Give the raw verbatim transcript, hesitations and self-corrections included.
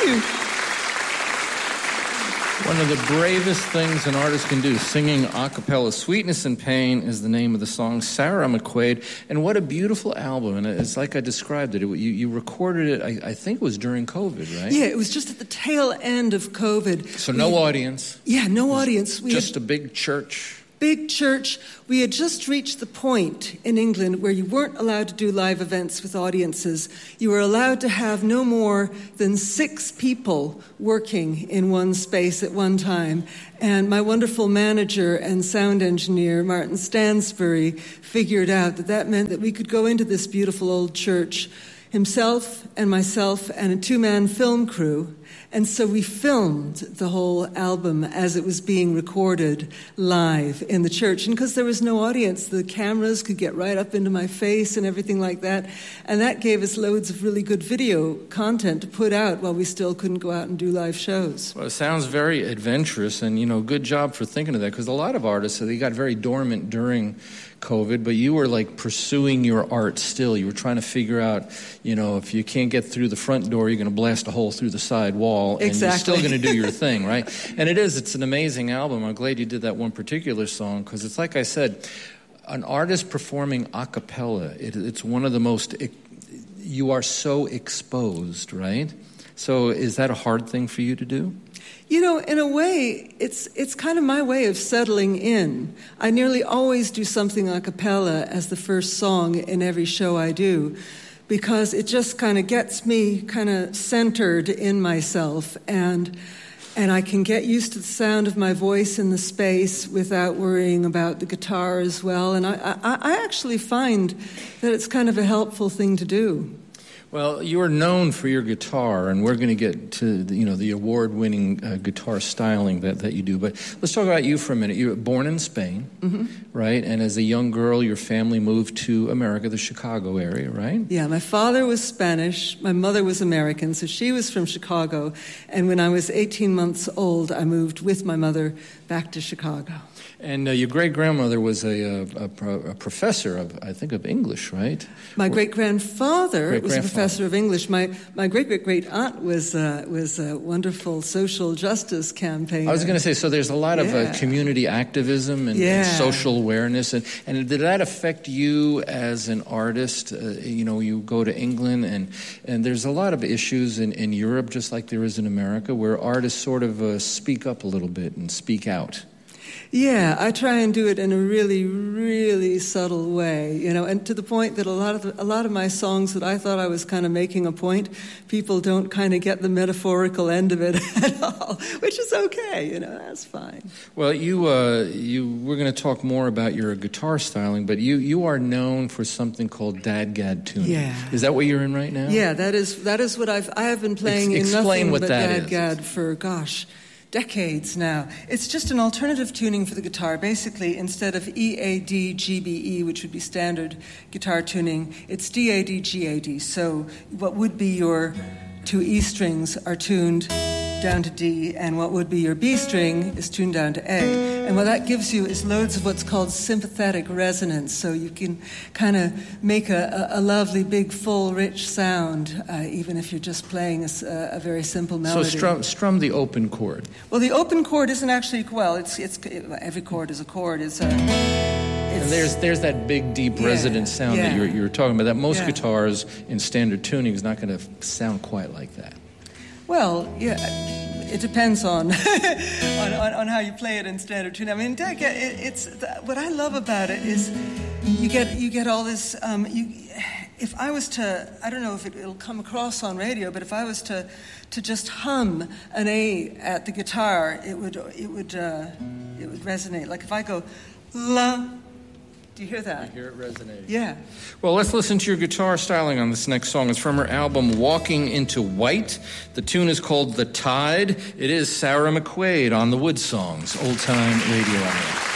you. One of the bravest things an artist can do, singing a cappella. Sweetness and Pain is the name of the song. Sarah McQuaid, and what a beautiful album. And it's like I described it. it you, you recorded it, I, I think it was during COVID, right? Yeah, it was just at the tail end of COVID. So no we, audience. Yeah, no audience. We just had, a big church. Big church. We had just reached the point in England where you weren't allowed to do live events with audiences. You were allowed to have no more than six people working in one space at one time. And my wonderful manager and sound engineer, Martin Stansbury, figured out that that meant that we could go into this beautiful old church, himself and myself and a two-man film crew. And so we filmed the whole album as it was being recorded live in the church. And because there was no audience, the cameras could get right up into my face and everything like that. And that gave us loads of really good video content to put out while we still couldn't go out and do live shows. Well, it sounds very adventurous, and, you know, good job for thinking of that, because a lot of artists, they got very dormant during COVID, but you were like pursuing your art still. You were trying to figure out, you know, if you can't get through the front door, you're going to blast a hole through the side wall, and exactly. You're still going to do your thing, right? And it is, it's an amazing album. I'm glad you did that one particular song, because it's like I said, an artist performing a cappella, it, it's one of the most, it, you are so exposed, right? So is that a hard thing for you to do? You know, in a way, it's it's kind of my way of settling in. I nearly always do something a cappella as the first song in every show I do, because it just kind of gets me kind of centered in myself, and and I can get used to the sound of my voice in the space without worrying about the guitar as well. And I, I, I actually find that it's kind of a helpful thing to do. Well, you are known for your guitar, and we're going to get to the, you know, the award-winning uh, guitar styling that, that you do. But let's talk about you for a minute. You were born in Spain, mm-hmm. right? And as a young girl, your family moved to America, the Chicago area, right? Yeah, my father was Spanish. My mother was American, so she was from Chicago. And when I was eighteen months old, I moved with my mother back to Chicago. And uh, your great-grandmother was a, a, a, a professor of, I think, of English, right? My great-grandfather great was a professor of English. My my great-great-great-aunt was uh, was a wonderful social justice campaigner. I was going to say, so there's a lot yeah. of uh, community activism and, yeah. and social awareness. And, and did that affect you as an artist? Uh, you know, you go to England, and, and there's a lot of issues in, in Europe, just like there is in America, where artists sort of uh, speak up a little bit and speak out. Yeah, I try and do it in a really, really subtle way, you know, and to the point that a lot of the, a lot of my songs that I thought I was kind of making a point, people don't kind of get the metaphorical end of it at all, which is okay, you know, that's fine. Well, you, uh, you, we're going to talk more about your guitar styling, but you, you are known for something called dadgad tuning. Yeah. Is that what you're in right now? Yeah, that is that is what I've I have been playing Ex- in nothing what but that dadgad is. for gosh. decades now. It's just an alternative tuning for the guitar. Basically, instead of E A D G B E, which would be standard guitar tuning, it's D A D G A D. So what would be your two E strings are tuned down to D, and what would be your B string is tuned down to A. And what that gives you is loads of what's called sympathetic resonance, so you can kind of make a, a, a lovely, big, full, rich sound, uh, even if you're just playing a, a very simple melody. So strum, strum the open chord. Well, the open chord isn't actually, well, it's it's every chord is a chord. It's a... It's, and there's there's that big, deep, yeah, resonant sound yeah. that you're, you're talking about, that most yeah. guitars in standard tuning is not going to sound quite like that. Well, yeah, it depends on on, on, on how you play it in standard tune. I mean, it, it's what I love about it is you get you get all this. Um, you, if I was to, I don't know if it, it'll come across on radio, but if I was to to just hum an A at the guitar, it would it would uh, it would resonate. Like if I go la. Do you hear that? I hear it resonating. Yeah. Well, let's listen to your guitar styling on this next song. It's from her album Walking into White. The tune is called The Tide. It is Sarah McQuaid on the Wood Songs, Old Time Radio Hour.